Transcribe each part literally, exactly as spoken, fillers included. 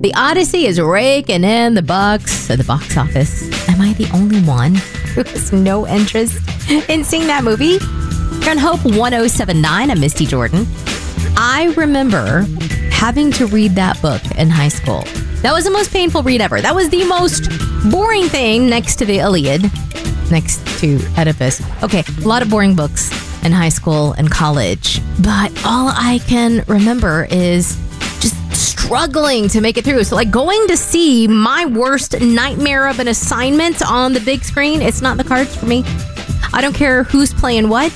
The Odyssey is raking in the bucks at the box office. Am I the only one who has no interest in seeing that movie? You're on Hope one oh seven point nine. I'm Misty Jordan. I remember having to read that book in high school. That was the most painful read ever. That was the most boring thing next to the Iliad, next to Oedipus. Okay, a lot of boring books in high school and college. But all I can remember is just struggling to make it through. So like going to see my worst nightmare of an assignment on the big screen, it's not in the cards for me. I don't care who's playing what.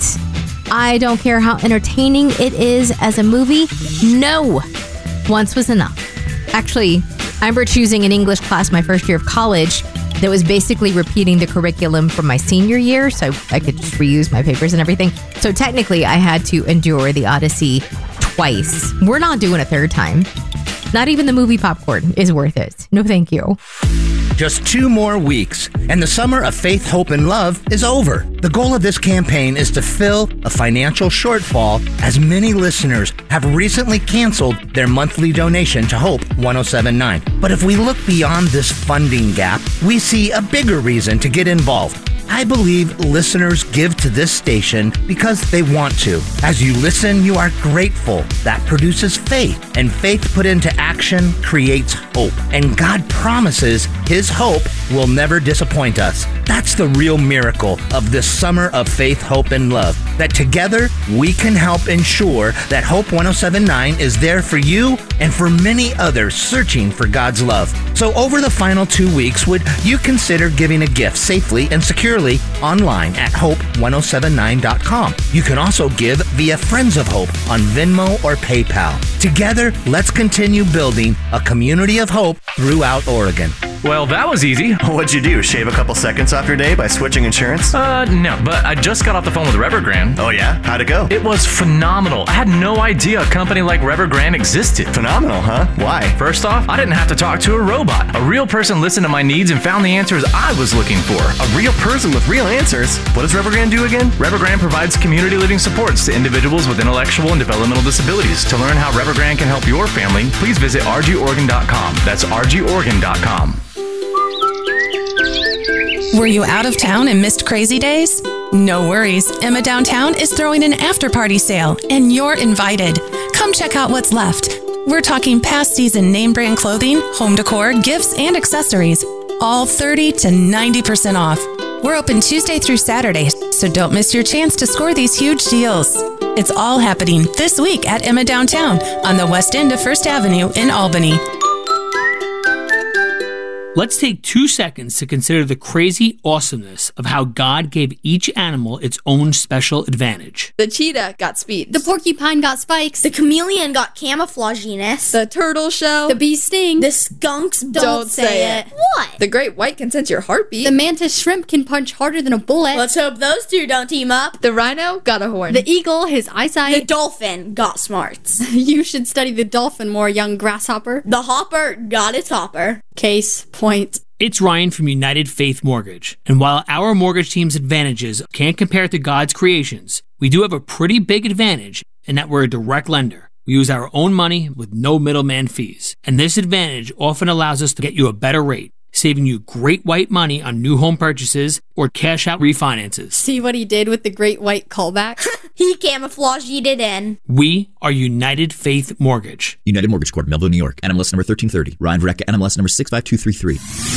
I don't care how entertaining it is as a movie. No, once was enough. Actually, I remember choosing an English class my first year of college that was basically repeating the curriculum from my senior year, so I could just reuse my papers and everything. So technically, I had to endure the Odyssey twice. We're not doing a third time. Not even the movie popcorn is worth it. No, thank you. Just two more weeks, and the summer of faith, hope, and love is over. The goal of this campaign is to fill a financial shortfall, as many listeners have recently canceled their monthly donation to Hope one oh seven point nine. But if we look beyond this funding gap, we see a bigger reason to get involved. I believe listeners give to this station because they want to. As you listen, you are grateful. That produces faith, and faith put into action creates hope. And God promises His hope will never disappoint us. That's the real miracle of this summer of faith, hope, and love. That together we can help ensure that Hope one oh seven point nine is there for you and for many others searching for God's love. So over the final two weeks, would you consider giving a gift safely and securely online at hope one oh seven nine dot com. You can also give via Friends of Hope on Venmo or PayPal. Together, let's continue building a community of hope throughout Oregon. Well, that was easy. What'd you do? Shave a couple seconds off your day by switching insurance? Uh, no, but I just got off the phone with Revergrand. Oh yeah? How'd it go? It was phenomenal. I had no idea a company like Revergrand existed. Phenomenal, huh? Why? First off, I didn't have to talk to a robot. A real person listened to my needs and found the answers I was looking for. A real person with real answers? What does Revergrand do again? Revergrand provides community living supports to individuals with intellectual and developmental disabilities. To learn how Revergrand can help your family, please visit r g oregon dot com. That's r g oregon dot com. Were you out of town and missed Crazy Days? No worries. Emma Downtown is throwing an after-party sale, and you're invited. Come check out what's left. We're talking past season name brand clothing, home decor, gifts, and accessories. All thirty to ninety percent off. We're open Tuesday through Saturday, so don't miss your chance to score these huge deals. It's all happening this week at Emma Downtown on the west end of First Avenue in Albany. Let's take two seconds to consider the crazy awesomeness of how God gave each animal its own special advantage. The cheetah got speed. The porcupine got spikes. The chameleon got camouflaginess. The turtle shell. The bee sting. The skunks don't, Don't say, say it. it. What? The great white can sense your heartbeat. The mantis shrimp can punch harder than a bullet. Let's hope those two don't team up. The rhino got a horn. The eagle, his The eyesight. dolphin got smarts. You should study the dolphin more, young grasshopper. The hopper got its hopper. Case point. It's Ryan from United Faith Mortgage, and while our mortgage team's advantages can't compare to God's creations, we do have a pretty big advantage in that we're a direct lender. We use our own money with no middleman fees, and this advantage often allows us to get you a better rate, saving you great white money on new home purchases or cash out refinances. See what he did with the great white callback? He camouflaged it in. We are United Faith Mortgage. United Mortgage Corp, Melville, New York. N M L S number thirteen thirty. Ryan Verrecka, N M L S number six five two three three.